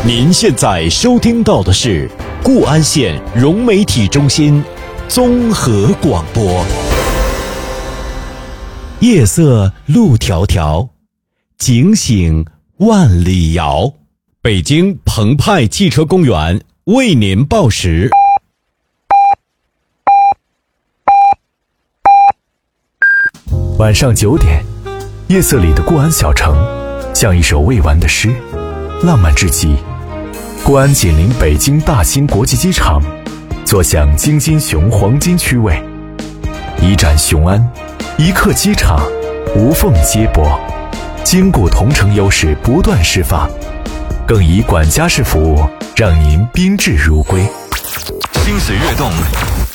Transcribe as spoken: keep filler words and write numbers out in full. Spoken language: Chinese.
您现在收听到的是固安县融媒体中心综合广播。夜色路迢迢，警醒万里遥。北京澎湃汽车公园为您报时。 晚上九点，夜色里的固安小城像一首未完的诗，浪漫至极。固安紧邻北京大兴国际机场，坐享京津雄黄金区位，一站雄安，一刻机场，无缝接驳，坚固同城优势不断释放，更以管家式服务让您宾至如归。 心随悦动，